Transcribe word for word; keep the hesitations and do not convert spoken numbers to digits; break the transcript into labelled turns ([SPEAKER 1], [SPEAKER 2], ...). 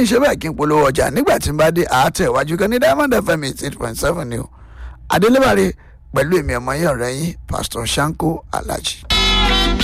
[SPEAKER 1] n ṣe bẹ́ẹ̀ kí n polówó ọjà nígbà tí n bá dé àátẹ̀ iwájú kan ní Diamond F M eighty eight point seven ni o Adélébárí pẹ̀lú èmi ọmọ yẹn ọ̀rẹ́ yín Pastor Shanko Alhaji.